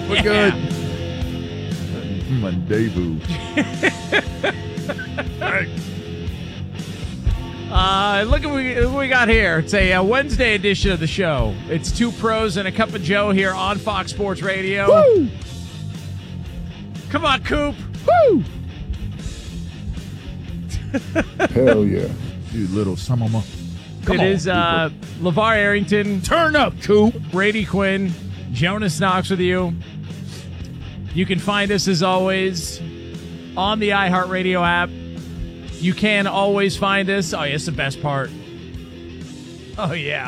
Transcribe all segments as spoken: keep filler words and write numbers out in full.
We're yeah. good. Rendezvous. Uh, look at what we, what we got here. It's a, uh Wednesday edition of the show. It's two pros and a cup of Joe here on Fox Sports Radio. Woo! Come on, Coop. Woo! Hell yeah. You little son of a... Come It on, is uh, LeVar Arrington, Turn up, Coop. Brady Quinn, Jonas Knox with you. You can find us, as always, on the iHeartRadio app. You can always find us. Oh, yeah, it's the best part. Oh, yeah.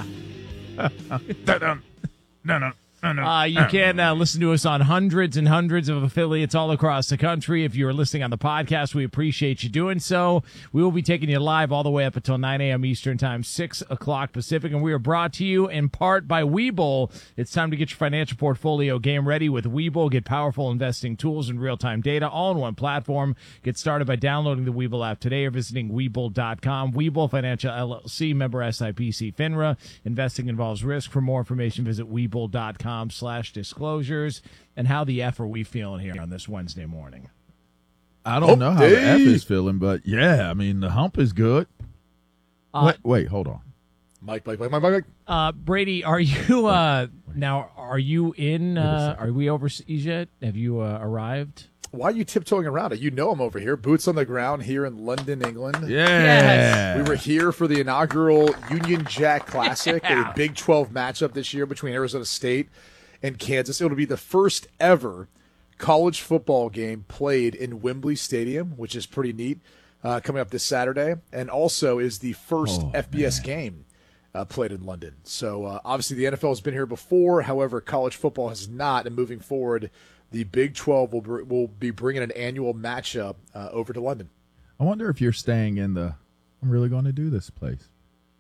No, no, no, no. Uh, you can uh, listen to us on hundreds and hundreds of affiliates all across the country. If you're listening on the podcast, we appreciate you doing so. We will be taking you live all the way up until nine a.m. Eastern Time, six o'clock Pacific, and we are brought to you in part by Webull. It's time to get your financial portfolio game ready with Webull. Get powerful investing tools and real-time data all in one platform. Get started by downloading the Webull app today or visiting Webull dot com. Webull Financial L L C, member S I P C FINRA. Investing involves risk. For more information, visit Webull dot com. slash disclosures. And how the F are we feeling here on this Wednesday morning? I don't know how the F is feeling, but yeah, I mean, the hump is good. Uh, wait, wait, hold on. Mike, Mike, Mike, Mike, Mike. Uh, Brady, are you uh, now? Are you in? Uh, are we overseas yet? Have you uh, arrived? Why are you tiptoeing around it? You know I'm over here. Boots on the ground here in London, England. Yeah. Yes. We were here for the inaugural Union Jack Classic, Yeah. a Big twelve matchup this year between Arizona State and Kansas. It'll be the first ever college football game played in Wembley Stadium, which is pretty neat, uh, coming up this Saturday, and also is the first Oh, F B S man. game uh, played in London. So uh, obviously the N F L has been here before. However, college football has not, and moving forward, the Big twelve will br- will be bringing an annual matchup uh, over to London. I wonder if you're staying in the, I'm really going to do this place.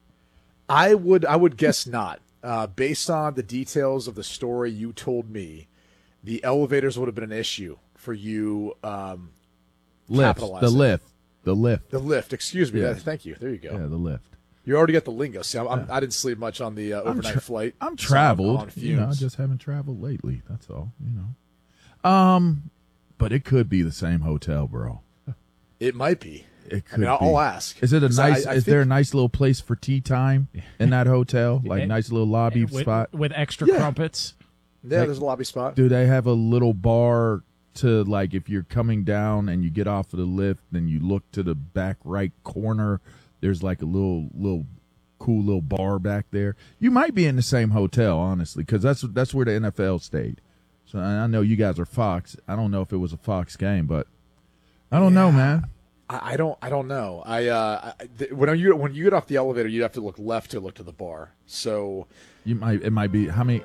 I would I would guess not. Uh, based on the details of the story you told me, the elevators would have been an issue for you. Um, Lift, the capitalizing. lift, the lift. The lift, excuse me. Yeah. That- thank you. There you go. Yeah, the lift. You already got the lingo. See, I'm, I'm, I didn't sleep much on the uh, overnight tra- flight. I'm so traveled. on You know, I fumes. just haven't traveled lately. That's all. You know. Um, but it could be the same hotel, bro. It might be. It I could mean, I'll, be. I'll ask. Is it a 'Cause I- nice? I is think- there a nice little place for tea time in that hotel? Like And- nice little lobby with, spot. with extra Yeah. crumpets. Yeah, there's a lobby spot. Do they have a little bar to, like, if you're coming down and you get off of the lift, then you look to the back right corner? There's like a little little cool little bar back there. You might be in the same hotel, honestly, because that's that's where the N F L stayed. So I I know you guys are Fox. I don't know if it was a Fox game, but I don't know, man. I, I don't. I don't know. I, uh, I th- when you when you get off the elevator, you have to look left to look to the bar. So You might it might be how many?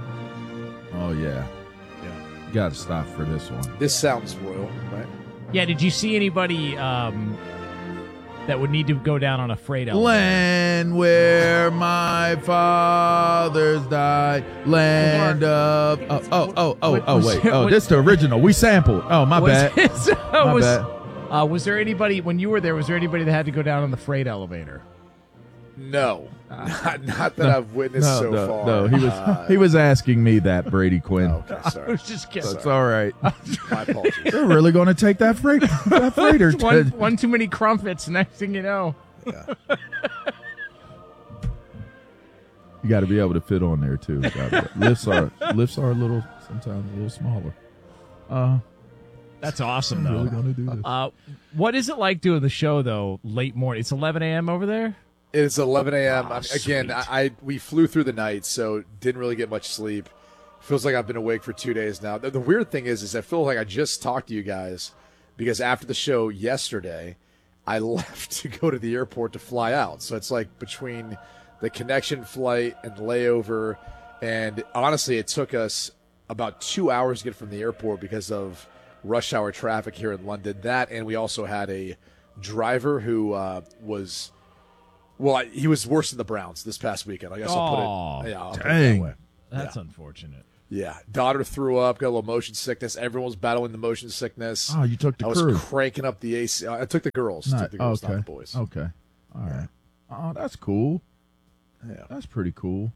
Oh yeah, yeah, you got to stop for this one. this sounds royal, right? Yeah. Did you see anybody um, that would need to go down on a freight elevator? Land where my fathers died. Land of oh oh oh oh oh wait oh this the original. We sampled. Oh my Was, bad. so My was, bad. Uh, was there anybody when you were there? Was there anybody that had to go down on the freight elevator? No, not, not that I've witnessed No, so no, far. no. He was Uh, he was asking me that, Brady Quinn. okay, I sorry. was just kidding. That's all right. My apologies. They're really going to take that freight that freighter. one, one too many crumpets. Next thing you know, Yeah. You got to be able to fit on there too. Gotta be- lifts are lifts are a little sometimes a little smaller. Uh, that's awesome I'm really though. going to do this. Uh, what is it like doing the show though? Late morning. It's eleven a.m. over there. It's eleven a.m. Oh, I'm- Again, sweet. I, I we flew through the night, so didn't really get much sleep. Feels like I've been awake for two days now. The, the weird thing is, is I feel like I just talked to you guys because after the show yesterday, I left to go to the airport to fly out. So it's like between the connection flight and layover, and honestly, it took us about two hours to get from the airport because of rush hour traffic here in London. That, and we also had a driver who uh, was. Well, I, he was worse than the Browns this past weekend. I guess I'll Aw, put it. Yeah, I'll put it dang. that way. That's unfortunate. Yeah, daughter threw up, got a little motion sickness. Everyone was battling the motion sickness. Oh, you took the I was crew. cranking up the A C. I took the girls. Not- took the girls, okay. not the boys. Okay. All right. Oh, that's cool. Yeah. That's pretty cool.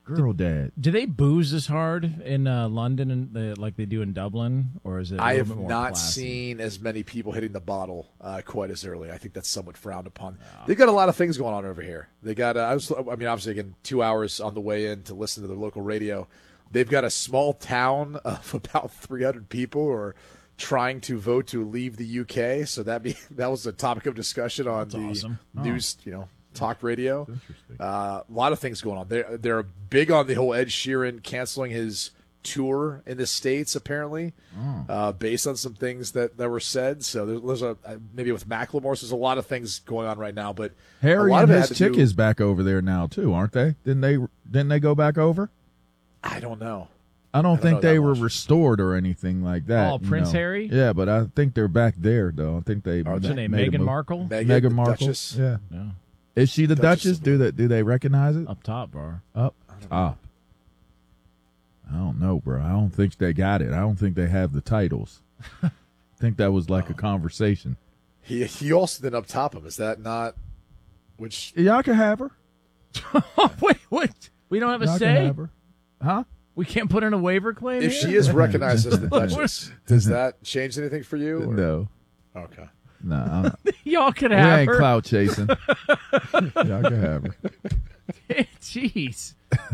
Girl dad. Do they booze as hard in uh, London and the, like they do in Dublin, or is it? A I little have bit more not classy? seen as many people hitting the bottle uh, quite as early. I think that's somewhat frowned upon. They've got a lot of things going on over here. They got, uh, I was, I mean, obviously, again, two hours on the way in to listen to the local radio. They've got a small town of about three hundred people who are trying to vote to leave the U K. So that be that was a topic of discussion on That's the awesome. news, you know, talk radio. Interesting. Uh, a lot of things going on. They're they're big on the whole Ed Sheeran canceling his tour in the States, apparently, Oh. uh, based on some things that, that were said. So there's, there's a maybe with Macklemore. So there's a lot of things going on right now. But a Harry lot and of it his had to chick do- is back over there now too, aren't they? Didn't they? Didn't they go back over? I don't know. I don't don't think know they that were much. restored or anything like that. Oh, you Prince know. Harry? Yeah, but I think they're back there though. I think they. What's her name? made a Meghan move. Markle. Meghan, Meghan the Markle. Duchess. Yeah. Yeah, Is she the Duchess Duchess? of- Do they do they recognize it? up top, bar. Up top. I don't know, bro. I don't think they got it. I don't think they have the titles. I think that was like a conversation. He he also did up top him. Is that not? Which Y'all can have her. Oh, wait, what? We don't have a Y'all can say. have her. Huh? We can't put in a waiver claim. if here? she is recognized as the Duchess, does that change anything for you? or- No. Okay. No. I'm- y'all can we have ain't her. clout chasing. Y'all can have her. Jeez.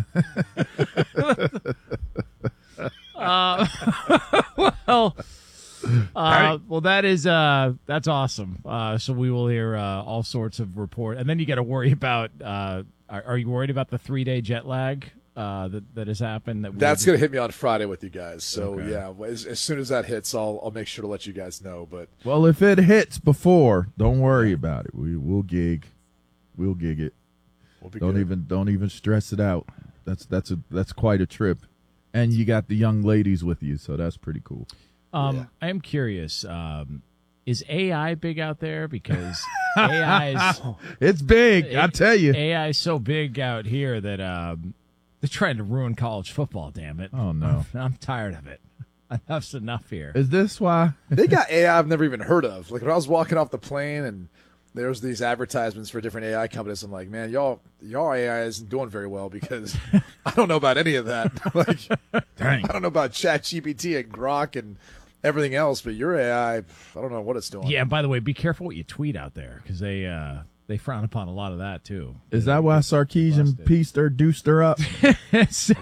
uh, well, uh, well, that is uh, that's awesome. Uh, so we will hear uh, all sorts of report, and then you got to worry about. Uh, are, are you worried about the three day jet lag uh, that that has happened? That we That's going to hit me on Friday with you guys. So Okay. yeah, as, as soon as that hits, I'll I'll make sure to let you guys know. But Well, if it hits before, don't worry about it. We we'll gig. We'll gig it. we'll be Don't good. even don't even stress it out. That's that's a that's quite a trip. And you got the young ladies with you, so that's pretty cool. Um, Yeah. I am curious. Um, is A I big out there? Because A I is It's big, I tell you. A I is so big out here that um, they're trying to ruin college football. Damn it! Oh, no. I'm tired of it. Enough's enough here. Is this why? They got A I I've never even heard of. Like when I was walking off the plane and there was these advertisements for different A I companies, I'm like, man, y'all y'all A I isn't doing very well because I don't know about any of that. Like, Dang. I don't know about ChatGPT and Grok and everything else, but your A I, I don't know what it's doing. Yeah. And by the way, be careful what you tweet out there because they uh, they frown upon a lot of that too. Is that why Sarkeesian Busted. pieced her, deuced her up? so,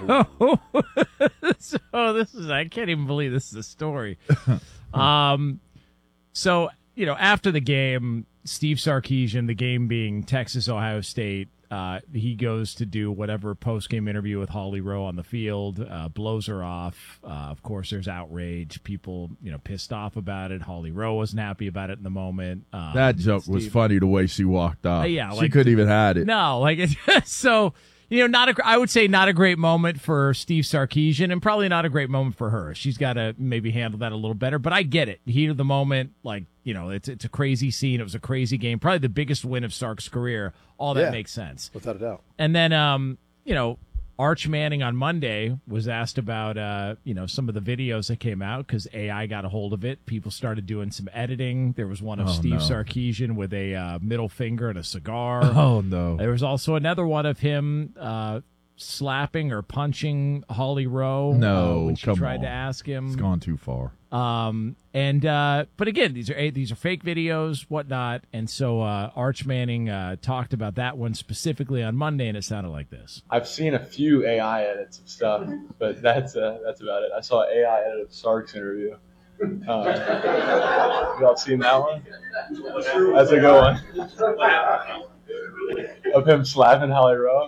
so this is I can't even believe this is a story. um, so you know, after the game, Steve Sarkeesian, the game being Texas Ohio State, uh, he goes to do whatever post game interview with Holly Rowe on the field, uh, blows her off. Uh, of course, there's outrage, people you know pissed off about it. Holly Rowe wasn't happy about it in the moment. Um, That joke was Steve- funny the way she walked off. Uh, yeah, she like- couldn't even hide it. No, like it, so you know, not a. I would say not a great moment for Steve Sarkeesian, and probably not a great moment for her. She's got to maybe handle that a little better. But I get it. Heat of the moment, like you know, it's it's a crazy scene. It was a crazy game, probably the biggest win of Sark's career. All that Yeah. makes sense. Without a doubt. And then, um, you know, Arch Manning on Monday was asked about, uh, you know, some of the videos that came out because A I got a hold of it. People started doing some editing. There was one of Oh, Steve no. Sarkeesian with a uh, middle finger and a cigar. Oh, no. There was also another one of him uh, slapping or punching Holly Rowe. No, uh, when she come tried on. to ask him. It's gone too far. Um, and uh, but again, these are these are fake videos, whatnot. And so uh, Arch Manning uh, talked about that one specifically on Monday, and it sounded like this. I've seen a few A I edits of stuff, but that's uh, that's about it. I saw an A I edit of Sark's interview. Uh, y'all seen that one? That's a good one. Of him slapping Holly Rowe.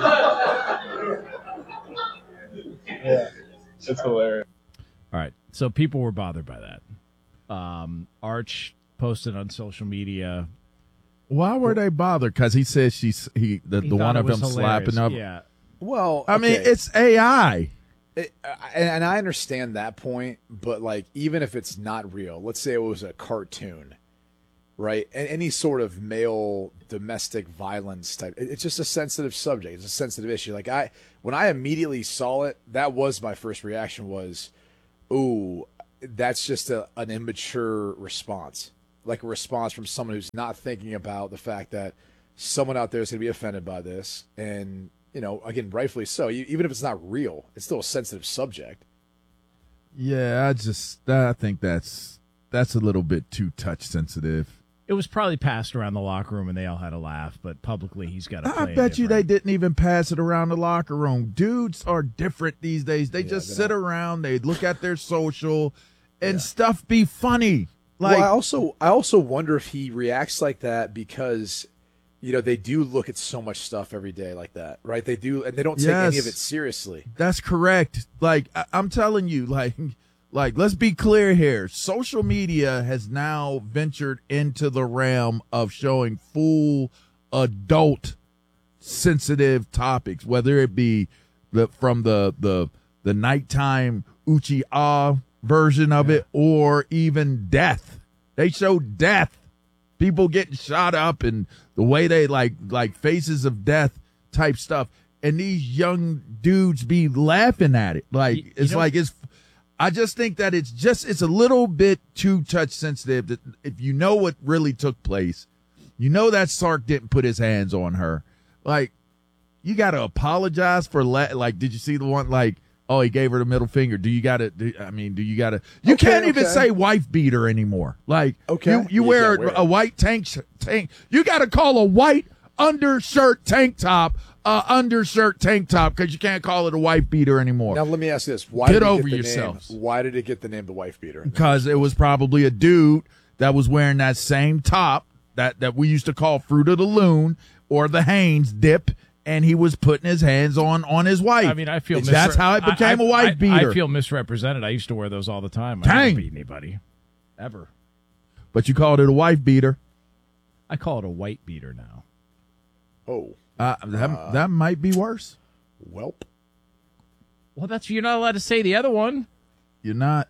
Yeah, it's hilarious. All right, so people were bothered by that. Um, Arch posted on social media. Why were they bothered? Because he said she's he the, He the thought one it of them was slapping up. hilarious. Yeah. Well, I mean, okay. it's A I. It, and, and I understand that point, but like even if it's not real, let's say it was a cartoon, right? And any sort of male domestic violence type, it, it's just a sensitive subject. It's a sensitive issue. Like I, when I immediately saw it, that was my first reaction was, "Ooh, that's just a, an immature response." Like a response from someone who's not thinking about the fact that someone out there is going to be offended by this, and you know, again, rightfully so. E- Even if it's not real, it's still a sensitive subject. Yeah, I just I think that's that's a little bit too touch sensitive. It was probably passed around the locker room and they all had a laugh, but publicly he's got to play I bet you they different. didn't even pass it around the locker room. Dudes are different these days. They Yeah, just they sit don't. around, they look at their social, and Yeah. stuff be funny. Like, well, I also I also wonder if he reacts like that because, you know, they do look at so much stuff every day like that, right? They do, and they don't take any Yes. of it seriously. that's correct. Like I- I'm telling you, like, like let's be clear here. Social media has now ventured into the realm of showing full adult sensitive topics, whether it be the from the the the nighttime Uchiha version of it, or even death. They show death, people getting shot up, and the way they like like faces of death type stuff, and these young dudes be laughing at it. Like You- you it's know- like it's. I just think that it's just it's a little bit too touch sensitive. That if you know what really took place, you know that Sark didn't put his hands on her. Like, you got to apologize for la- like. Did you see the one like? Oh, he gave her the middle finger. Do you got to? I mean, do you got to? You Okay, can't even okay. say wife beater anymore. Like, Okay. you, you You wear, can't wear a it. white tank sh- tank. You got to call a white undershirt tank top uh, undershirt tank top because you can't call it a wife beater anymore. Now, let me ask you this: Why Get did it over get the yourselves. Name, why did it get the name the wife beater? Because it was probably a dude that was wearing that same top that, that we used to call Fruit of the Loon or the Hanes dip, and he was putting his hands on on his wife. I mean, I feel It's- that's misre- how it I- became I- a wife I- beater. I feel misrepresented. I used to wear those all the time. I Dang. never beat anybody, ever. But you called it a wife beater. I call it a white beater now. Oh, Uh, that that might be worse. welp. Well, that's you're not allowed to say the other one. You're not.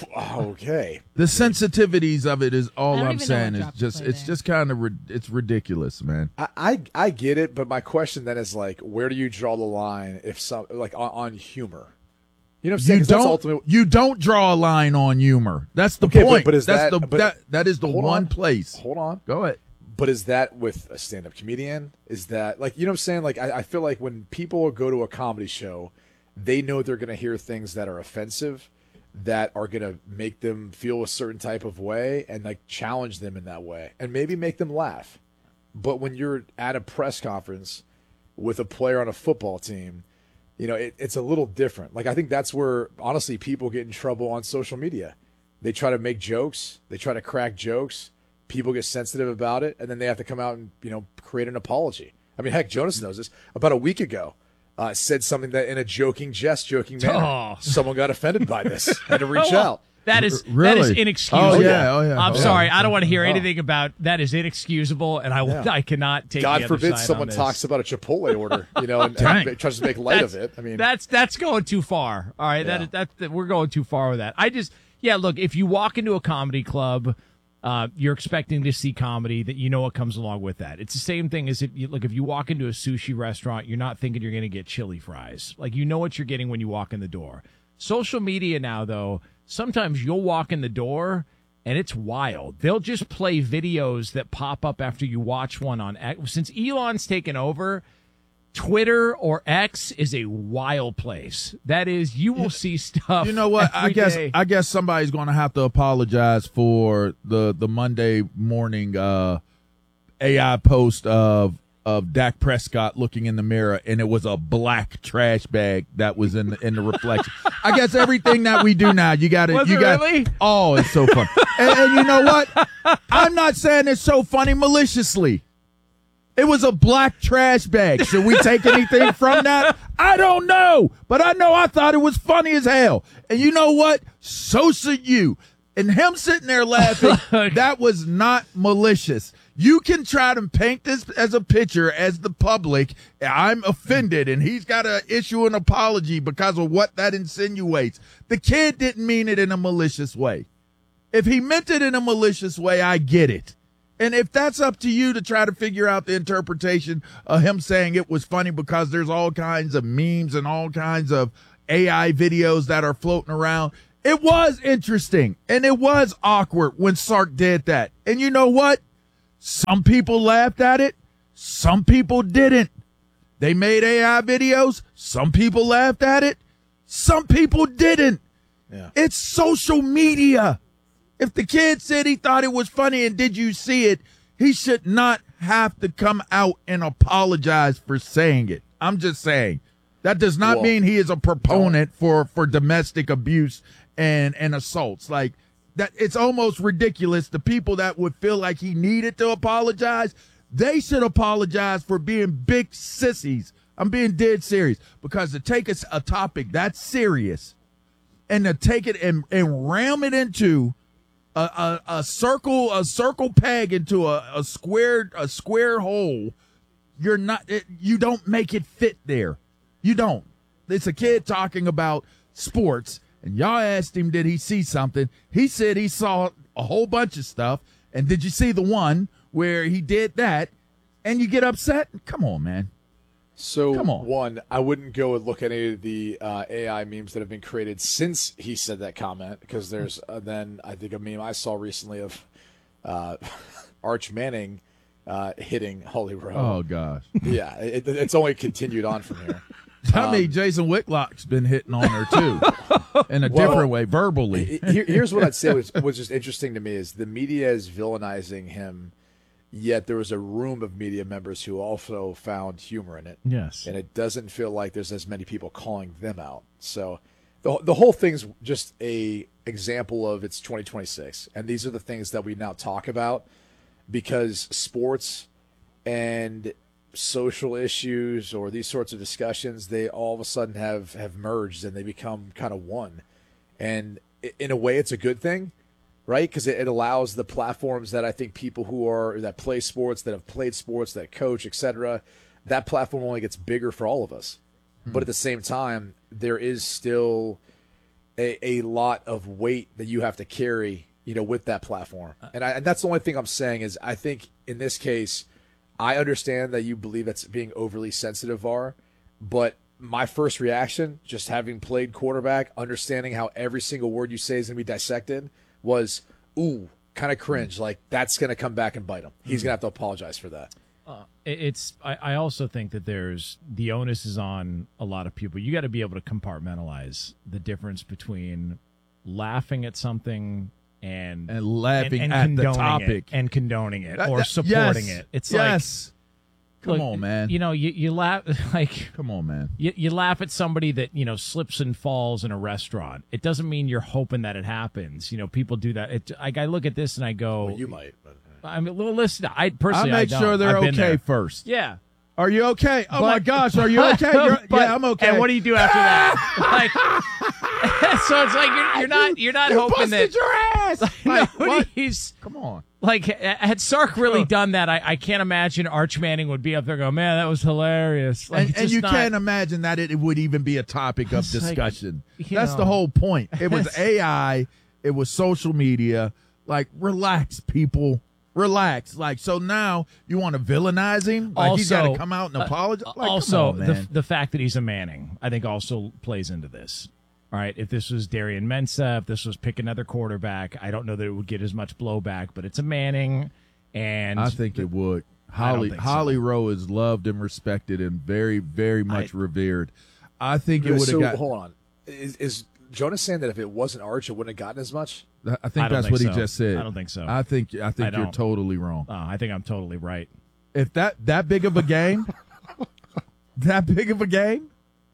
Okay. The sensitivities of it is all I don't I'm even know saying what is drop to just play it's there. just kind of it's ridiculous, man. I, I I get it, but my question then is like, where do you draw the line if some like on, on humor? You know what I'm saying? You 'Cause that's don't ultimately- you don't draw a line on humor. That's the Okay, but- point. but is That's that- the but- that that is the hold one on. place. Hold on. Go ahead. But is that with a stand-up comedian? Is that like, you know what I'm saying? Like, I, I feel like when people go to a comedy show, they know they're going to hear things that are offensive, that are going to make them feel a certain type of way, and like challenge them in that way, and maybe make them laugh. But when you're at a press conference with a player on a football team, you know, it, it's a little different. Like, I think that's where honestly people get in trouble on social media. They try to make jokes, they try to crack jokes. People get sensitive about it, and then they have to come out and, you know, create an apology. I mean, heck, Jonas knows this. About a week ago, uh, said something that in a joking jest, joking manner, Oh. someone got offended by this, had to reach out. That is R- really? that is inexcusable. Oh, yeah, oh, yeah. I'm Oh, sorry. yeah. I don't want to hear Oh. anything about that. Is inexcusable, and I Yeah. I cannot take. God the other forbid side someone on this. talks about a Chipotle order, you know, and, Dang. and tries to make light that's, of it. I mean, that's that's going too far. All right, Yeah. that, that that we're going too far with that. I just yeah. Look, if you walk into a comedy club, uh, you're expecting to see comedy. That you know what comes along with that. It's the same thing as if you look if you walk into a sushi restaurant, you're not thinking you're going to get chili fries. Like you know what you're getting when you walk in the door. Social media now, though, sometimes you'll walk in the door. And it's wild. They'll just play videos that pop up after you watch one on X. Since Elon's taken over, Twitter or X is a wild place. That is, you will see stuff. You know what? I every guess day. I guess somebody's going to have to apologize for the the Monday morning uh, A I post of of Dak Prescott looking in the mirror, and it was a black trash bag that was in the in the reflection. I guess everything that we do now, you got to Was you it got. really? Oh, it's so fun. and, and you know what? I'm not saying it's so funny maliciously. It was a black trash bag. Should we take anything from that? I don't know. But I know I thought it was funny as hell. And you know what? So should you. And him sitting there laughing, that was not malicious. You can try to paint this as a picture as the public. I'm offended, and he's got to issue an apology because of what that insinuates. The kid didn't mean it in a malicious way. If he meant it in a malicious way, I get it. And if that's up to you to try to figure out the interpretation of him saying it was funny because there's all kinds of memes and all kinds of A I videos that are floating around, it was interesting and it was awkward when Sark did that. And you know what? Some people laughed at it. Some people didn't. They made A I videos. Some people laughed at it. Some people didn't. Yeah. It's social media. If the kid said he thought it was funny and did you see it, he should not have to come out and apologize for saying it. I'm just saying. That does not Well, mean he is a proponent for, for domestic abuse and, and assaults. Like that, it's almost ridiculous. The people that would feel like he needed to apologize, they should apologize for being big sissies. I'm being dead serious, because to take a, a topic that's serious and to take it and, and ram it into a, a, a circle, a circle peg into a, a square, a square hole, you're not, it, you don't make it fit there. You don't. It's a kid talking about sports, and y'all asked him, did he see something? He said he saw a whole bunch of stuff. And did you see the one where he did that? And you get upset? Come on, man. So, Come on. one, I wouldn't go and look at any of the uh, A I memes that have been created since he said that comment, because there's uh, then, I think, a meme I saw recently of uh, Arch Manning uh, hitting Holly Rowe. Oh, gosh. Yeah, it, it's only continued on from here. I mean, Jason Whitlock's been hitting on her, too, in a Well, different way, verbally. Here, here's what I'd say was, was just interesting to me is the media is villainizing him, yet there was a room of media members who also found humor in it. Yes. And it doesn't feel like there's as many people calling them out. So the the whole thing's just a example of it's twenty twenty-six. And these are the things that we now talk about, because sports and social issues or these sorts of discussions, they all of a sudden have, have merged and they become kind of one. And in a way, it's a good thing, right? Because it, it allows the platforms that I think people who are that play sports, that have played sports, that coach, et cetera, that platform only gets bigger for all of us. Hmm. But at the same time, there is still a, a lot of weight that you have to carry, you know, with that platform. And, I, and that's the only thing I'm saying is I think in this case, I understand that you believe that's being overly sensitive, V A R, but my first reaction, just having played quarterback, understanding how every single word you say is going to be dissected, was, ooh, kind of cringe. Like, that's going to come back and bite him. He's going to have to apologize for that. Uh, it's. I, I also think that there's the onus is on a lot of people. You got to be able to compartmentalize the difference between laughing at something and And laughing and, and at the condoning topic. it, and condoning it That- or that- supporting yes, it. It's yes. like, Come look, on, man. You know, you you laugh like. Come on, man. You, you laugh at somebody that, you know, slips and falls in a restaurant. It doesn't mean you're hoping that it happens. You know, people do that. It, I, I look at this and I go, Well, you might. But, I mean, well, listen, I I personally, make I sure don't. they're I've been okay there. first. Yeah. Are you okay? Oh, But- my gosh. Are you okay? You're, But- yeah, I'm okay. And what do you do after that? like, so it's like you're, you're not you're not You hoping busted that your ass. Like, what? nobody's Come on. like had Sark really done that. I, I can't imagine Arch Manning would be up there going, man, that was hilarious. Like, And, it's and just you not- can't imagine that it, it would even be a topic of It's like, discussion. you That's know. the whole point. It was It's- A I. It was social media. Like, relax, people. Relax. Like, so now you want to villainize him? Like, he's got to Also, come out and uh, apologize? Like, also, come on, the man. the fact that he's a Manning, I think, also plays into this. All right, if this was Darian Mensah, if this was pick another quarterback, I don't know that it would get as much blowback. But it's a Manning, and I think it would. I don't Holly think so. Holly Rowe is loved and respected and very, very much I- revered. I think it would have so, got. hold on. Is, is Jonas saying that if it wasn't Arch, it wouldn't have gotten as much? I think I don't that's think what he so. just said. I don't think so. I think I think I you're don't. totally wrong. oh, I think I'm totally right. If that that big of a game, that big of a game,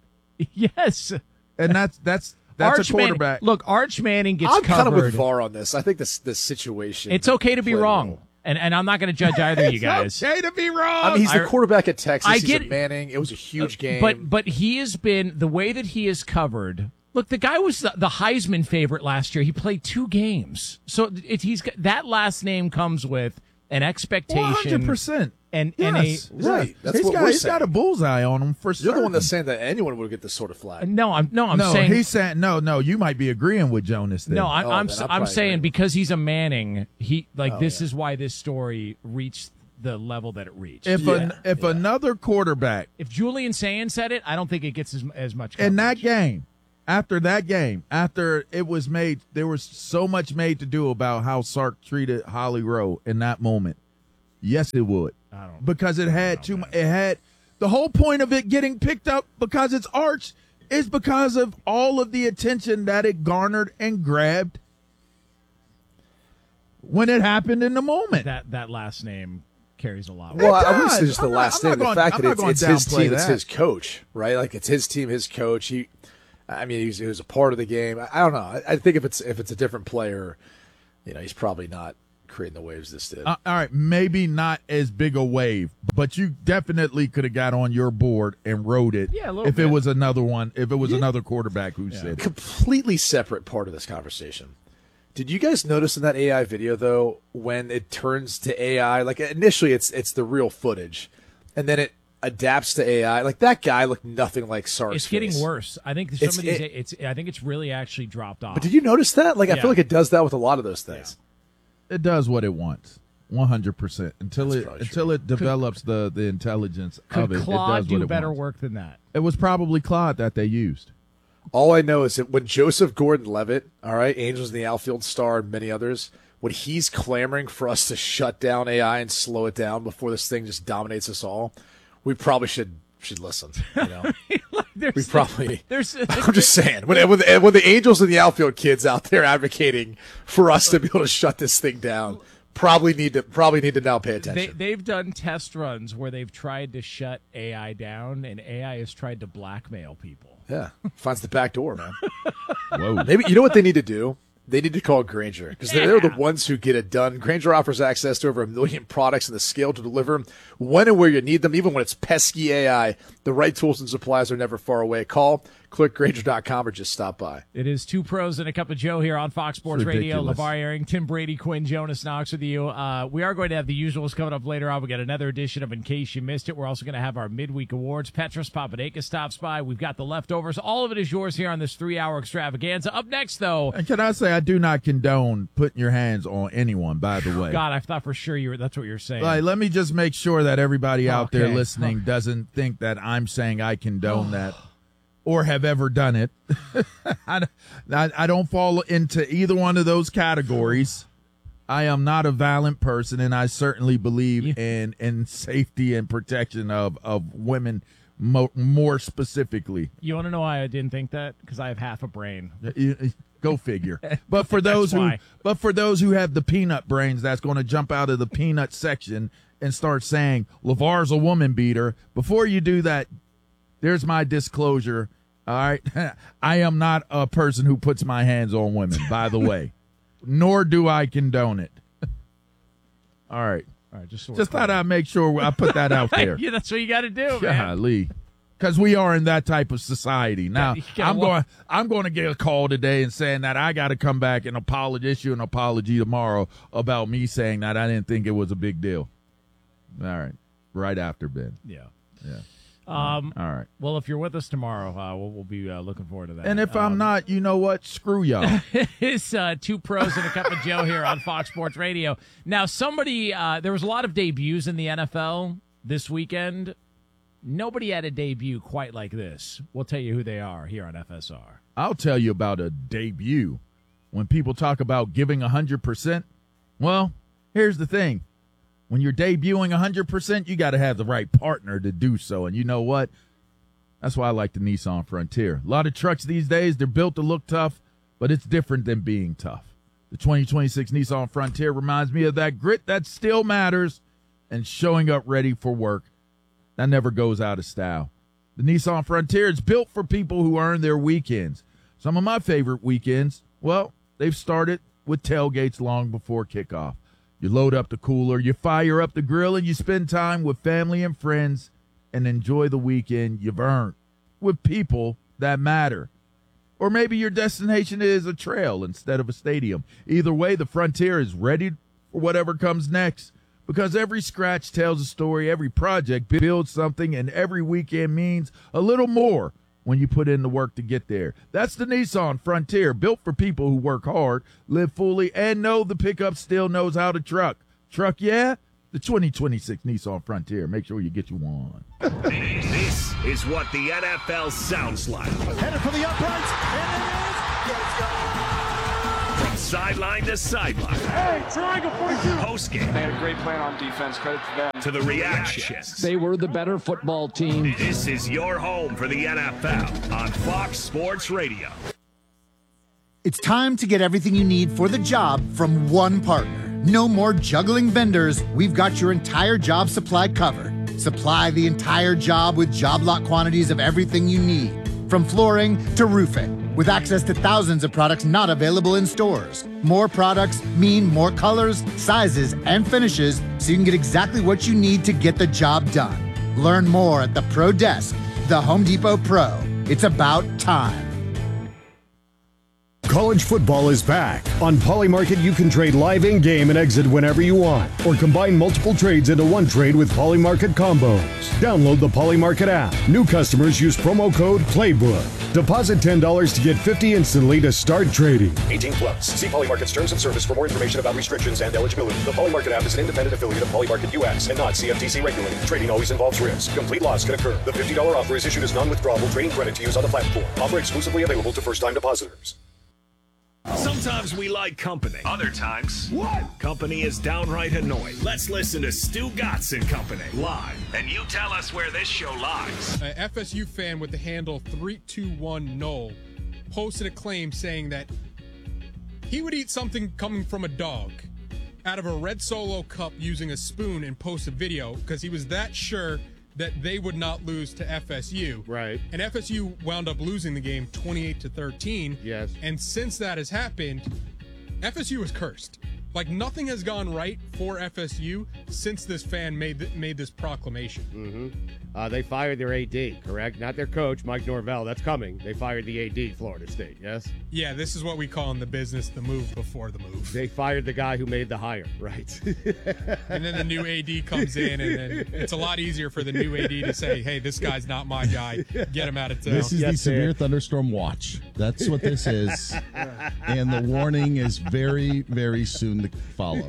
Yes, and that's that's that's Arch a quarterback. Manning, look, Arch Manning gets I'm kind of with covered. V A R on this. I think this this situation. It's okay to be played a wrong, role. and and I'm not going to judge either of you guys. Okay to be wrong. I mean, he's the I- quarterback at Texas. I he's get a it. Manning. It was a huge game. But but he has been the way that he is covered. Look, the guy was the, the Heisman favorite last year. He played two games, so it, he's got- that last name comes with an expectation. one hundred percent. And and Yes, a Right. That's he's what got we're he's got a saying. bullseye on him for You're certain. the one that's saying that anyone would get this sort of flag. no, I'm no, I'm no, saying he's saying no, no. You might be agreeing with Jonas. Then. no, I'm Oh, I'm, then s- I'm I'm probably saying agreeing with because he's a Manning, he like Oh, this yeah. is why this story reached the level that it reached. if If, an, Yeah, if yeah. another quarterback Julian Sands said it, I don't think it gets as, as much in that coverage. game, after that game, after it was made, there was so much made to do about how Sark treated Holly Rowe in that moment. Yes, it would. I don't. Because it had too much. It had The whole point of it getting picked up because it's Arch is because of all of the attention that it garnered and grabbed when it happened in the moment. That that last name carries a lot. Well, It I wouldn't say does. just the I'm not- last I'm name. not The going- fact I'm that not it's, going it's to his downplay team, it's that. his coach, right? Like it's his team, his coach. He, I mean, he's, he was a part of the game. I, I don't know. I, I think if it's if it's a different player, you know, he's probably not creating the waves this did. Uh, all right, maybe not as big a wave, but you definitely could have got on your board and wrote it. Yeah, a little if bit. it was another one, if it was another quarterback who said it. Completely separate part of this conversation. Did you guys notice in that A I video though, when it turns to A I, like initially it's it's the real footage, and then it adapts to A I. Like that guy looked nothing like Sark's It's getting face. worse. I think some It's- of these. it- it's. I think it's really actually dropped off. But did you notice that? Like I Yeah. feel like it does that with a lot of those things. It does what it wants, one hundred percent. Until That's it probably until true. it develops the the intelligence Could of it, Claude it does do what it better wants. work than that? It was probably Claude that they used. All I know is that when Joseph Gordon-Levitt, all right, Angels in the Outfield star and many others, when he's clamoring for us to shut down A I and slow it down before this thing just dominates us all, we probably should should listen. You know, There's, we probably. There's. I'm just saying, when when the, when the Angels and the Outfield kids out there advocating for us to be able to shut this thing down, probably need to probably need to now pay They, attention. they've done test runs where they've tried to shut A I down, and A I has tried to blackmail people. Yeah, finds the back door, man. Whoa. Maybe you know what they need to do? They need to call Grainger because they're, they're the Yeah. ones who get it done. Grainger offers access to over a million products and the scale to deliver when and where you need them, even when it's pesky A I. The right tools and supplies are never far away. Call, click Grainger dot com, or just stop by. It is two pros and a cup of Joe here on Fox Sports Radio. ridiculous. LeVar Arrington, Brady Quinn, Jonas Knox with you. Uh, we are going to have the usuals coming up later on. We got another edition of In Case You Missed It. We're also going to have our midweek awards. Petros Papadakis stops by. We've got the leftovers. All of it is yours here on this three-hour extravaganza. Up next, though, And can I say I do not condone putting your hands on anyone, by the way. God, I thought for sure you were. That's what you're saying. Like, let me just make sure that everybody out there Okay. listening doesn't think that I'm saying I condone that or have ever done it. I, I, I don't fall into either one of those categories. I am not a violent person, and I certainly believe Yeah. in, in safety and protection of, of women mo- more specifically. You want to know why I didn't think that? Because I have half a brain. You- you- Go figure. But for those who, why. but for those who have the peanut brains, that's going to jump out of the peanut section and start saying LeVar's a woman beater. Before you do that, there's my disclosure. All right, I am not a person who puts my hands on women. By the way, nor do I condone it. All right, All right, just so we're just clear. thought I'd make sure I put that out there. Yeah, that's what you got to do, man. Golly. Because we are in that type of society now. You gotta I'm walk- going. I'm going to get a call today and saying that I got to come back and apologize, issue an apology tomorrow about me saying that I didn't think it was a big deal. All right, right after Ben. Yeah. Yeah. Um, All right. well, if you're with us tomorrow, uh, we'll, we'll be uh, looking forward to that. And if Um, I'm not, you know what? Screw y'all. It's uh, two pros and a cup of Joe here on Fox Sports Radio. Now, somebody, uh, there was a lot of debuts in the N F L this weekend. Nobody had a debut quite like this. We'll tell you who they are here on F S R. I'll tell you about a debut. When people talk about giving one hundred percent, well, here's the thing. When you're debuting one hundred percent, you got to have the right partner to do so. And you know what? That's why I like the Nissan Frontier. A lot of trucks these days, they're built to look tough, but it's different than being tough. The twenty twenty-six Nissan Frontier reminds me of that grit that still matters and showing up ready for work. That never goes out of style. The Nissan Frontier is built for people who earn their weekends. Some of my favorite weekends, well, they've started with tailgates long before kickoff. You load up the cooler, you fire up the grill, and you spend time with family and friends and enjoy the weekend you've earned with people that matter. Or maybe your destination is a trail instead of a stadium. Either way, the Frontier is ready for whatever comes next. Because every scratch tells a story, every project builds something, and every weekend means a little more when you put in the work to get there. That's the Nissan Frontier, built for people who work hard, live fully, and know the pickup still knows how to truck. Truck, yeah? The twenty twenty-six Nissan Frontier. Make sure you get you one. This is what the N F L sounds like. Headed for the uprights, and it is. Let's go. From sideline to sideline. Hey, triangle forty-two. Postgame. They had a great plan on defense. Credit to them. To the reactions. They were the better football team. This is your home for the N F L on Fox Sports Radio. It's time to get everything you need for the job from one partner. No more juggling vendors. We've got your entire job supply covered. Supply the entire job with job lot quantities of everything you need, from flooring to roofing, with access to thousands of products not available in stores. More products mean more colors, sizes, and finishes, so you can get exactly what you need to get the job done. Learn more at the Pro Desk, the Home Depot Pro. It's about time. College football is back. On Polymarket, you can trade live in-game and exit whenever you want, or combine multiple trades into one trade with Polymarket combos. Download the Polymarket app. New customers use promo code PLAYBOOK. Deposit ten dollars to get fifty dollars instantly to start trading. eighteen plus. See Polymarket's terms of service for more information about restrictions and eligibility. The Polymarket app is an independent affiliate of Polymarket U S and not C F T C regulated. Trading always involves risk. Complete loss can occur. The fifty dollars offer is issued as non-withdrawable trading credit to use on the platform. Offer exclusively available to first-time depositors. Sometimes we like company. Other times, what? Company is downright annoying. Let's listen to Stu Gatz and Company live. And you tell us where this show lies. An F S U fan with the handle three two one Noel posted a claim saying that he would eat something coming from a dog out of a red Solo cup using a spoon and post a video because he was that sure that they would not lose to F S U. Right. And F S U wound up losing the game twenty-eight to thirteen. Yes. And since that has happened, F S U is cursed. Like, nothing has gone right for F S U since this fan made th- made this proclamation. Mm-hmm. Uh, they fired their A D, correct? Not their coach, Mike Norvell. That's coming. They fired the A D, Florida State, yes? Yeah, this is what we call in the business the move before the move. They fired the guy who made the hire, right? And then the new A D comes in, and then it's a lot easier for the new A D to say, hey, this guy's not my guy. Get him out of town. This is yes, the severe man. thunderstorm watch. That's what this is. And the warning is very, very soon to follow.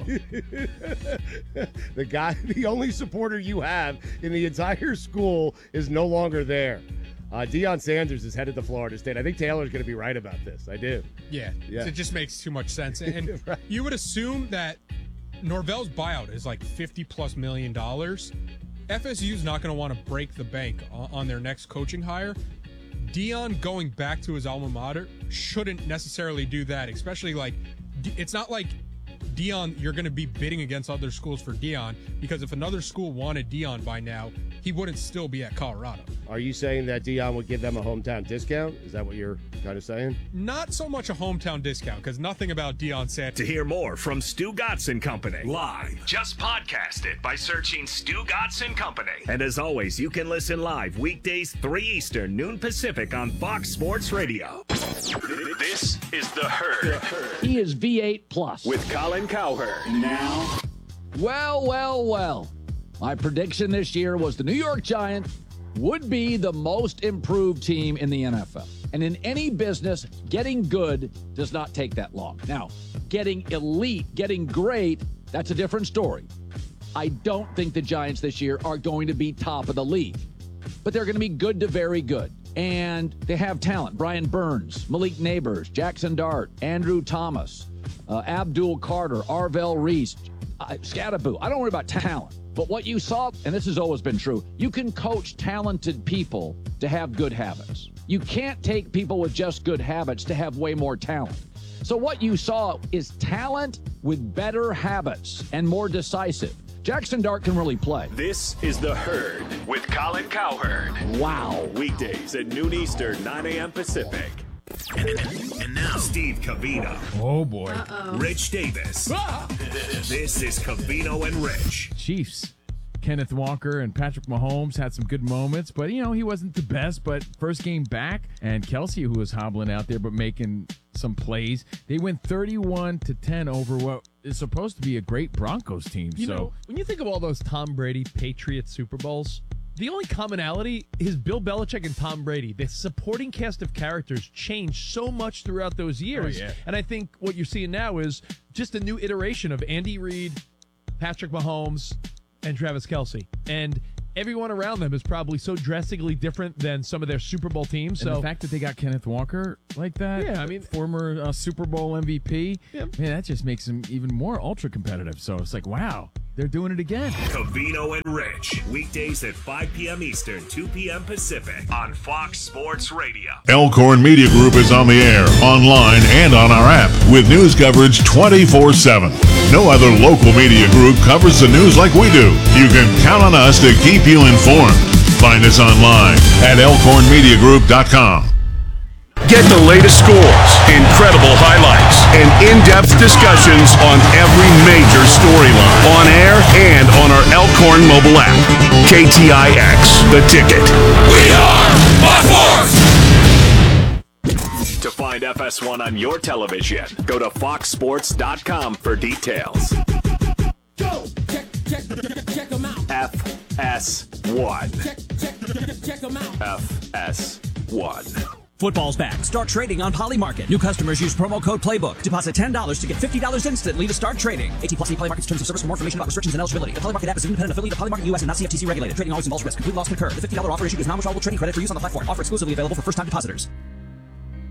The guy, the only supporter you have in the entire school is no longer there. Uh, Deion Sanders is headed to Florida State. I think Taylor's going to be right about this. I do. Yeah, yeah. It just makes too much sense. And right. You would assume that Norvell's buyout is like fifty plus million dollars. F S U's not going to want to break the bank on their next coaching hire. Deion going back to his alma mater shouldn't necessarily do that, especially like it's not like Deion, you're going to be bidding against other schools for Deion, because if another school wanted Deion by now, he wouldn't still be at Colorado. Are you saying that Deion would give them a hometown discount? Is that what you're kind of saying? Not so much a hometown discount, because nothing about Deion Sanders. To hear more from Stu Gatz and Company live, just podcast it by searching Stu Gatz and Company. And as always, you can listen live weekdays three Eastern, noon Pacific on Fox Sports Radio. This is The Herd. He is V eight plus. With Colin Cowherd. Now. Well, well, well. My prediction this year was the New York Giants would be the most improved team in the N F L. And in any business, getting good does not take that long. Now, getting elite, getting great, that's a different story. I don't think the Giants this year are going to be top of the league, but they're going to be good to very good. And they have talent. Brian Burns, Malik Neighbors, Jackson Dart, Andrew Thomas, uh, Abdul Carter, Arvell Reese, uh, Scattaboo. I don't worry about talent. But what you saw, and this has always been true, you can coach talented people to have good habits. You can't take people with just good habits to have way more talent. So what you saw is talent with better habits and more decisive. Jackson Dart can really play. This is The Herd with Colin Cowherd. Wow. Weekdays at noon Eastern, nine a.m. Pacific. And, and now, Steve Covino. Oh, boy. Uh-oh. Rich Davis. Ah! This is Covino and Rich. Chiefs. Kenneth Walker and Patrick Mahomes had some good moments, but, you know, he wasn't the best. But first game back, and Kelsey, who was hobbling out there but making some plays, they went thirty-one to ten over what is supposed to be a great Broncos team. You so know, when you think of all those Tom Brady Patriots Super Bowls, the only commonality is Bill Belichick and Tom Brady. The supporting cast of characters changed so much throughout those years. Oh, yeah. And I think what you're seeing now is just a new iteration of Andy Reid, Patrick Mahomes, and Travis Kelce. And everyone around them is probably so drastically different than some of their Super Bowl teams. And So the fact that they got Kenneth Walker like that, Yeah, I mean- former uh, Super Bowl M V P, Yeah. man, that just makes them even more ultra competitive. So it's like, wow, they're doing it again. Covino and Rich. Weekdays at five p.m. Eastern, two p.m. Pacific on Fox Sports Radio. Elkhorn Media Group is on the air, online, and on our app with news coverage twenty-four seven. No other local media group covers the news like we do. You can count on us to keep you informed. Find us online at elkhorn media group dot com. Get the latest scores, incredible highlights, and in-depth discussions on every major storyline on air and on our Elkhorn mobile app. K T I X, The Ticket. We are Fox Sports! To find F S one on your television, go to fox sports dot com for details. Go! Check, check, check them out. F S one. Check, check, check them out. F S one. Football's back. Start trading on Polymarket. New customers use promo code Playbook. Deposit ten dollars to get fifty dollars instantly to start trading. eighteen plus Polymarket's terms of service. For more information about restrictions and eligibility. The Polymarket app is an independent affiliate of Polymarket U S and not C F T C regulated. Trading always involves risk. Complete loss concur. The fifty dollars offer issued is non-withdrawable trading credit for use on the platform. Offer exclusively available for first-time depositors.